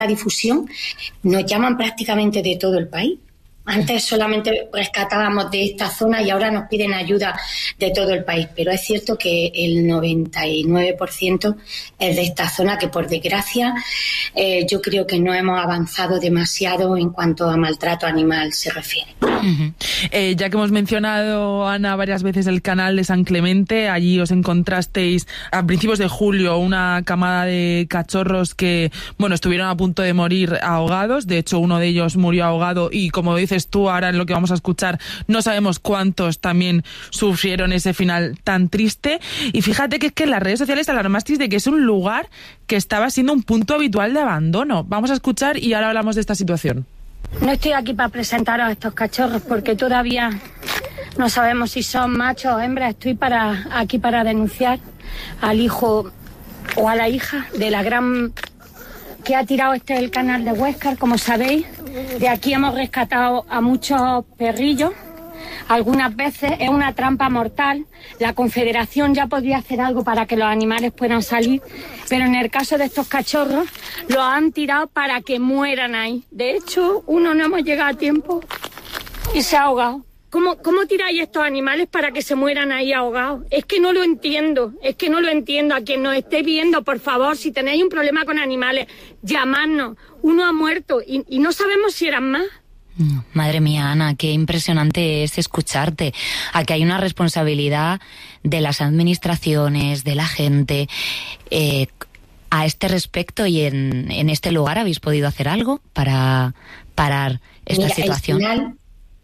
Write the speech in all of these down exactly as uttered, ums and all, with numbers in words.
difusión, nos llaman prácticamente de todo el país. Antes solamente rescatábamos de esta zona y ahora nos piden ayuda de todo el país, pero es cierto que el noventa y nueve por ciento es de esta zona, que por desgracia eh, yo creo que no hemos avanzado demasiado en cuanto a maltrato animal se refiere. Uh-huh. Eh, ya que hemos mencionado, Ana, varias veces el canal de San Clemente, allí os encontrasteis a principios de julio una camada de cachorros que, bueno, estuvieron a punto de morir ahogados. De hecho, uno de ellos murió ahogado y, como dices tú ahora en lo que vamos a escuchar, no sabemos cuántos también sufrieron ese final tan triste. Y fíjate que es que en las redes sociales alarmasteis de que es un lugar que estaba siendo un punto habitual de abandono. Vamos a escuchar y ahora hablamos de esta situación. No estoy aquí para presentaros a estos cachorros porque todavía no sabemos si son machos o hembras. Estoy para aquí para denunciar al hijo o a la hija de la gran que ha tirado este el canal de Huéscar. Como sabéis, de aquí hemos rescatado a muchos perrillos. Algunas veces es una trampa mortal. La Confederación ya podría hacer algo para que los animales puedan salir, pero en el caso de estos cachorros los han tirado para que mueran ahí. De hecho, uno no hemos llegado a tiempo y se ha ahogado. ¿Cómo, cómo tiráis estos animales para que se mueran ahí ahogados? Es que no lo entiendo, es que no lo entiendo. A quien nos esté viendo, por favor, si tenéis un problema con animales, llamadnos. Uno ha muerto y, y no sabemos si eran más. Madre mía, Ana, qué impresionante es escucharte. Aquí hay una responsabilidad de las administraciones, de la gente. Eh, a este respecto y en, en este lugar, ¿habéis podido hacer algo para parar esta Mira, situación? El canal,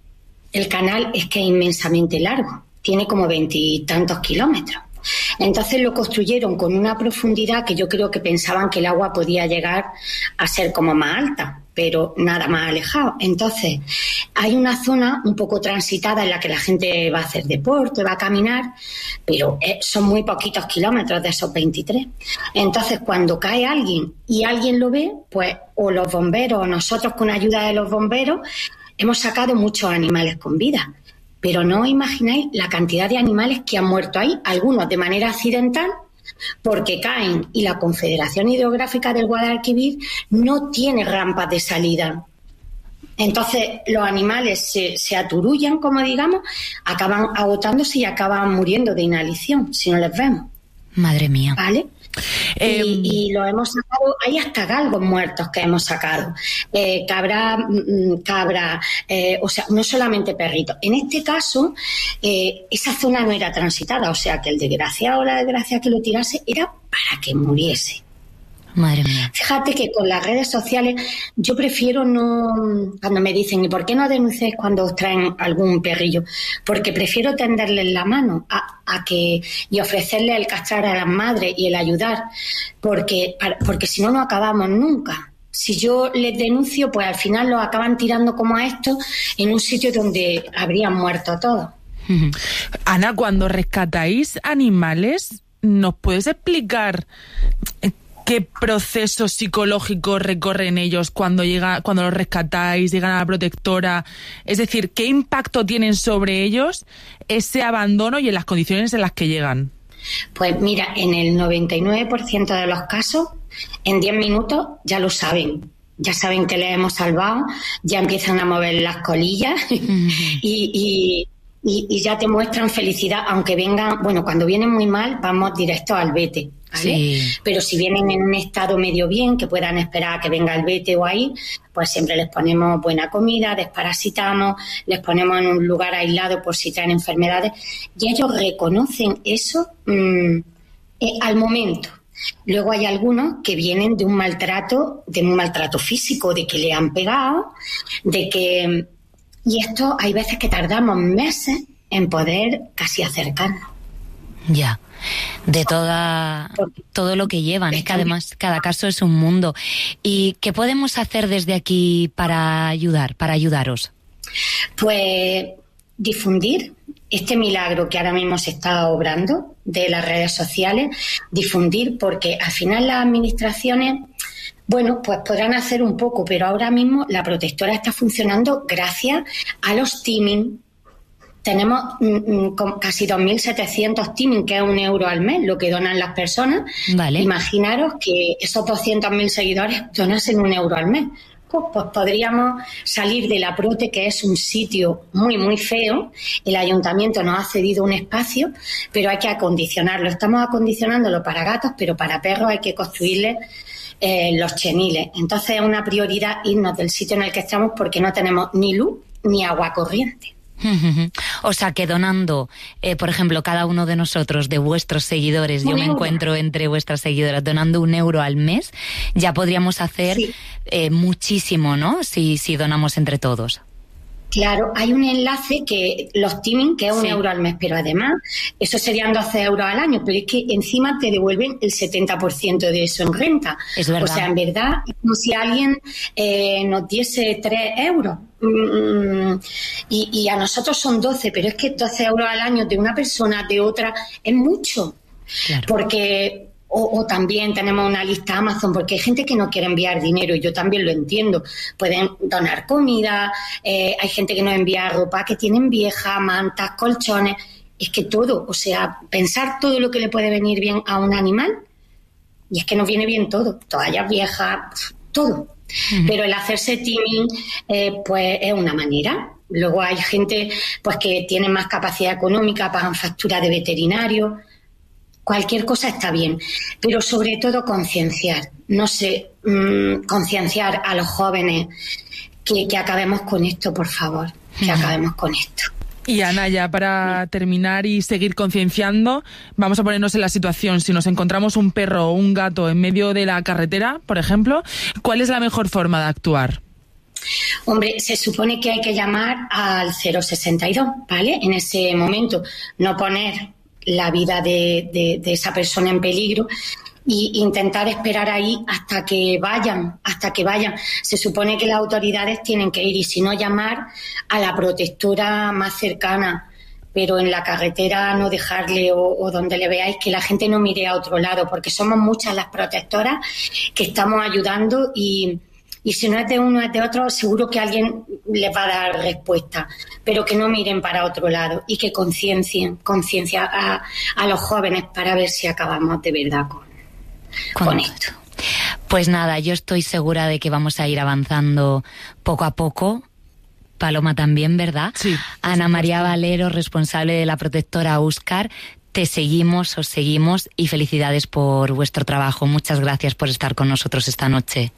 el canal es que es inmensamente largo, tiene como veintitantos kilómetros. Entonces lo construyeron con una profundidad que yo creo que pensaban que el agua podía llegar a ser como más alta, pero nada más alejado. Entonces hay una zona un poco transitada en la que la gente va a hacer deporte, va a caminar, pero son muy poquitos kilómetros de esos veintitrés. Entonces cuando cae alguien y alguien lo ve, pues o los bomberos o nosotros con ayuda de los bomberos hemos sacado muchos animales con vida. Pero no os imagináis la cantidad de animales que han muerto ahí, algunos de manera accidental, porque caen y la Confederación Hidrográfica del Guadalquivir no tiene rampas de salida. Entonces los animales se, se aturullan, como digamos, acaban agotándose y acaban muriendo de inhalación, si no les vemos. Madre mía. ¿Vale? Eh, y, y lo hemos sacado, hay hasta galgos muertos que hemos sacado, eh, cabra, cabra eh, o sea, no solamente perritos. En este caso, eh, esa zona no era transitada, o sea que el desgraciado o la desgracia que lo tirase era para que muriese. Madre mía. Fíjate que con las redes sociales yo prefiero no, cuando me dicen ¿y por qué no denunciáis cuando os traen algún perrillo? Porque prefiero tenderles la mano a, a que y ofrecerles el castrar a las madres y el ayudar, porque, porque si no, no acabamos nunca. Si yo les denuncio, pues al final los acaban tirando como a esto en un sitio donde habrían muerto todos. Ana, cuando rescatáis animales, ¿nos puedes explicar qué proceso psicológico recorren ellos cuando llega, cuando los rescatáis, llegan a la protectora? Es decir, ¿qué impacto tienen sobre ellos ese abandono y en las condiciones en las que llegan? Pues mira, en el noventa y nueve por ciento de los casos, en diez minutos ya lo saben. Ya saben que les hemos salvado, ya empiezan a mover las colillas uh-huh. y, y, y, y ya te muestran felicidad, aunque vengan, bueno, cuando vienen muy mal, vamos directo al vete. ¿Vale? Sí. Pero si vienen en un estado medio bien, que puedan esperar a que venga el vete o ahí, pues siempre les ponemos buena comida, desparasitamos, les ponemos en un lugar aislado por si traen enfermedades, y ellos reconocen eso mmm, eh, al momento. Luego hay algunos que vienen de un maltrato, de un maltrato físico, de que le han pegado, de que, y esto hay veces que tardamos meses en poder casi acercarnos. Ya. De toda todo lo que llevan, es que además cada caso es un mundo. ¿Y qué podemos hacer desde aquí para ayudar, para ayudaros? Pues difundir este milagro que ahora mismo se está obrando de las redes sociales, difundir, porque al final las administraciones, bueno, pues podrán hacer un poco, pero ahora mismo la protectora está funcionando gracias a los teaming. tenemos mm, casi dos mil setecientos teaming, que es un euro al mes, lo que donan las personas. Vale. Imaginaros que esos doscientos mil seguidores donasen un euro al mes. Pues, pues podríamos salir de La Prote, que es un sitio muy, muy feo. El ayuntamiento nos ha cedido un espacio, pero hay que acondicionarlo. Estamos acondicionándolo para gatos, pero para perros hay que construirles eh, los cheniles. Entonces es una prioridad irnos del sitio en el que estamos porque no tenemos ni luz ni agua corriente. O sea que donando, eh, por ejemplo, cada uno de nosotros, de vuestros seguidores, un yo me euro. encuentro entre vuestras seguidoras, donando un euro al mes, ya podríamos hacer sí. eh, muchísimo, ¿no? Si, si donamos entre todos. Claro, hay un enlace que los teaming, que es un sí. euro al mes, pero además eso serían doce euros al año, pero es que encima te devuelven el setenta por ciento de eso en renta. Es verdad. O sea, en verdad, como si alguien eh, nos diese tres euros. Mm, y, y a nosotros son doce, pero es que doce euros al año de una persona, de otra, es mucho. Claro. Porque... O, o también tenemos una lista Amazon, porque hay gente que no quiere enviar dinero y yo también lo entiendo. Pueden donar comida, eh, hay gente que nos envía ropa que tienen vieja, mantas, colchones. Es que todo, o sea, pensar todo lo que le puede venir bien a un animal, y es que nos viene bien todo, toallas viejas, todo. Uh-huh. Pero el hacerse teaming, eh, pues es una manera. Luego hay gente pues que tiene más capacidad económica, pagan factura de veterinario. Cualquier cosa está bien, pero sobre todo concienciar, no sé, mmm, concienciar a los jóvenes que, que acabemos con esto, por favor, que acabemos con esto. Y Ana, ya para terminar y seguir concienciando, vamos a ponernos en la situación. Si nos encontramos un perro o un gato en medio de la carretera, por ejemplo, ¿cuál es la mejor forma de actuar? Hombre, se supone que hay que llamar al cero sesenta y dos, ¿vale? En ese momento, no poner la vida de, de, de esa persona en peligro y intentar esperar ahí hasta que vayan, hasta que vayan. Se supone que las autoridades tienen que ir y si no llamar a la protectora más cercana, pero en la carretera no dejarle o, o donde le veáis, que la gente no mire a otro lado, porque somos muchas las protectoras que estamos ayudando y... Y si no es de uno, es de otro, seguro que alguien les va a dar respuesta. Pero que no miren para otro lado y que conciencien, conciencia a, a los jóvenes para ver si acabamos de verdad con, con, con esto. Pues nada, yo estoy segura de que vamos a ir avanzando poco a poco. Paloma también, ¿verdad? Sí. Ana María Valero, responsable de la protectora Óscar. Te seguimos, os seguimos y felicidades por vuestro trabajo. Muchas gracias por estar con nosotros esta noche.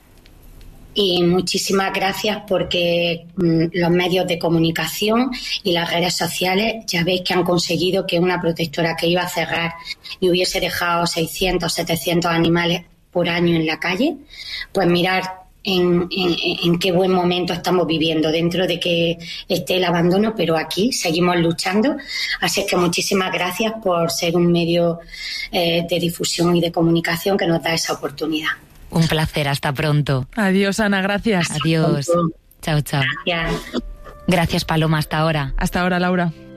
Y muchísimas gracias porque mmm, los medios de comunicación y las redes sociales ya veis que han conseguido que una protectora que iba a cerrar y hubiese dejado seiscientos, setecientos animales por año en la calle, pues mirar en, en, en qué buen momento estamos viviendo dentro de que esté el abandono, pero aquí seguimos luchando. Así es que muchísimas gracias por ser un medio eh, de difusión y de comunicación que nos da esa oportunidad. Un placer, hasta pronto. Adiós, Ana, gracias. Adiós. Chao, chao. Gracias. Gracias, Paloma, hasta ahora. Hasta ahora, Laura.